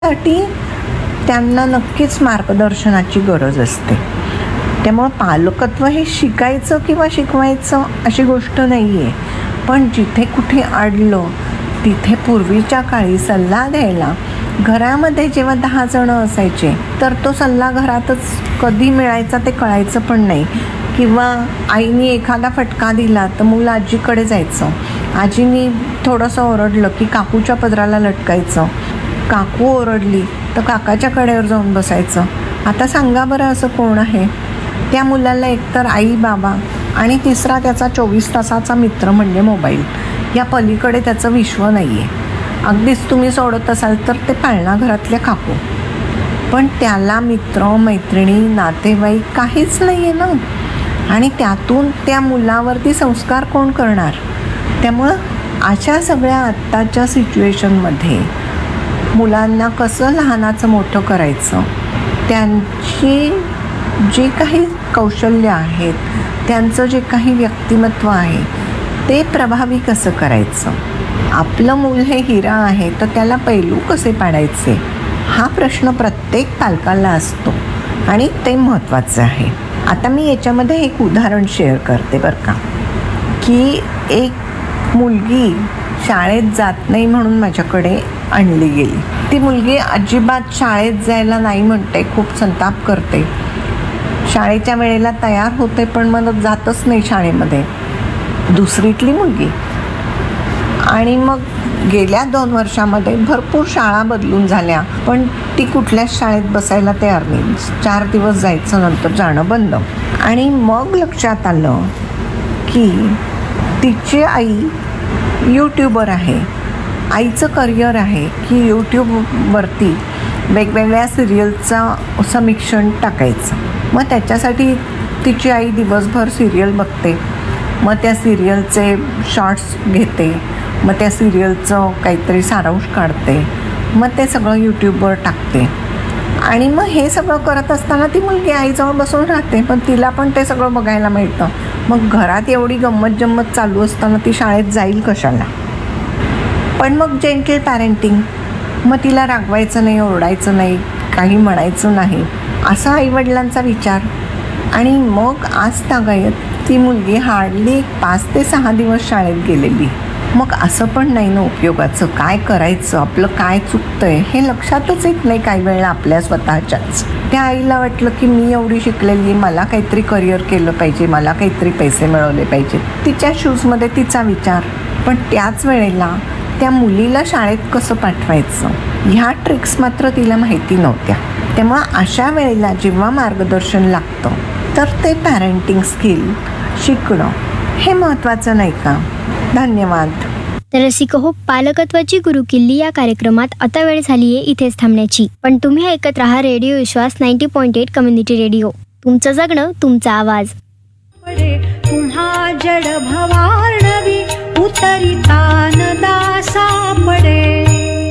साठी त्यांना नक्कीच मार्गदर्शनाची गरज असते. त्यामुळं पालकत्व हे शिकायचं किंवा शिकवायचं अशी गोष्ट नाही आहे. पण जिथे कुठे अडलं तिथे पूर्वीच्या काळी सल्ला द्यायला घरामध्ये जेव्हा 10 जणं असायचे तर तो सल्ला घरातच कधी मिळायचा ते कळायचं पण नाही. किंवा आईने एखादा फटका दिला तर मुलं आजीकडे जायचं. आजीनी थोडंसं ओरडलं की काकूच्या पदराला लटकायचं. काकू ओरडली तर काकाच्या कडेवर जाऊन बसायचं. आता सांगा बरं असं कोण आहे? त्या मुलाला एकतर आई बाबा आणि तिसरा त्याचा 24 तासाचा मित्र म्हणजे मोबाईल. या पलीकडे त्याचं विश्व नाही आहे. अगदीच तुम्ही सोडत असाल तर ते पाळणा घरातल्या काकू, पण त्याला मित्र मैत्रिणी नातेवाईक काहीच नाही आहे ना. आणि त्यातून त्या मुलावरती संस्कार कोण करणार? त्यामुळं अशा सगळ्या आत्ताच्या सिच्युएशनमध्ये मुलांना कसं लहानाचं मोठं करायचं, त्यांची जी काही कौशल्य आहेत, त्यांचं जे काही व्यक्तिमत्व आहे ते प्रभावी कसं करायचं, आपलं मूल हे हिरा आहे तर त्याला पैलू कसे पाडायचे, हा प्रश्न प्रत्येक पालकाला असतो आणि ते महत्त्वाचं आहे. आता मी याच्यामध्ये एक उदाहरण शेअर करते बरं का, की एक मुलगी शाळेत जात नाही म्हणून माझ्याकडे आणली गेली. ती मुलगी अजिबात शाळेत जायला नाही म्हणते, खूप संताप करते. शाळेच्या वेळेला तयार होते पण मग जातच नाही शाळेमध्ये. दुसरीतली मुलगी. आणि मग गेल्या 2 वर्षामध्ये भरपूर शाळा बदलून झाल्या पण ती कुठल्याच शाळेत बसायला तयार नाही. 4 दिवस जायचं, नंतर जाणं बंद. आणि मग लक्षात आलं की तिची आई यूट्यूबर आहे. आईचं करिअर आहे की यूट्यूबवरती वेगवेगळ्या सिरियलचं समीक्षण टाकायचं. मग त्याच्यासाठी तिची आई दिवसभर सिरियल बघते, मग त्या सिरियलचे शॉर्ट्स घेते, मग त्या सिरियलचं काहीतरी सारांश काढते, मग ते सगळं यूट्यूबवर टाकते. आणि मग हे सगळं करत असताना ती मुलगी आईजवळ बसून राहते, पण तिला पण ते सगळं बघायला मिळतं. मग घरात एवढी गंमत जम्मत चालू असताना ती शाळेत जाईल कशाला? पण मग जेंटल पॅरेंटिंग, मग तिला रागवायचं नाही, ओरडायचं नाही, काही म्हणायचं नाही, असा आईवडिलांचा विचार. आणि मग आज तागायत ती मुलगी हार्डली 5 ते 6 दिवस शाळेत गेलेली. मग असं पण नाही ना उपयोगाचं. काय करायचं, आपलं काय चुकतंय हे लक्षातच येत नाही काही वेळेला आपल्या स्वतःच्याच. त्या आईला वाटलं की मी एवढी शिकलेली, मला काहीतरी करिअर केलं पाहिजे, मला काहीतरी पैसे मिळवले पाहिजे, तिच्या शूजमध्ये तिचा विचार. पण त्याच वेळेला त्या मुलीला शाळेत कसं पाठवायचं ह्या ट्रिक्स मात्र तिला माहिती नव्हत्या. त्यामुळं अशा वेळेला जेव्हा मार्गदर्शन लागतं तर ते पॅरेंटिंग स्किल शिकणं हे महत्त्वाचं नाही का? धन्यवाद. तर रसिक हो, पालकत्वाची गुरुकिल्ली या कार्यक्रमात आता वेळ झाली आहे इथेच थांबण्याची. पण तुम्ही ऐकत राहा रेडिओ विश्वास 90.8 कम्युनिटी रेडिओ. तुमचं जगणं, तुमचा आवाज. पुन्हा जड भवार्णवी उतरितान दासा पडे.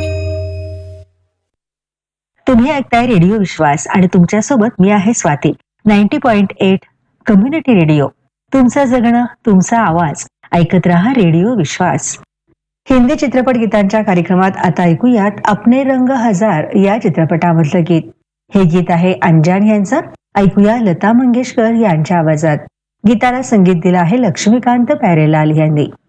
तुम्ही ऐकताय रेडिओ विश्वास आणि तुमच्यासोबत मी आहे स्वाती. 90.8 community radio. तुमचं जगणं, तुमचा आवाज. ऐकत रहा रेडिओ विश्वास. हिंदी चित्रपट गीतांच्या कार्यक्रमात आता ऐकूयात अपने रंग हजार या चित्रपटामधलं गीत. हे गीत आहे अंजान यांचं. ऐकूया लता मंगेशकर यांच्या आवाजात. गीताला संगीत दिलं आहे लक्ष्मीकांत प्यारेलाल यांनी.